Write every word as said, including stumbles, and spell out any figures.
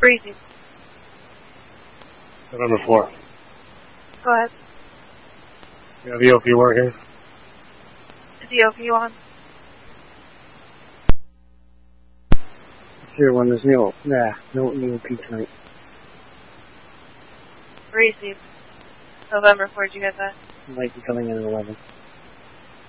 Breezy. November fourth. Go ahead. You have E O P working? Is E O P on? Here, when there's no, nah, no E O P tonight. Breezy. November fourth, did you get that? Might be coming in at eleven.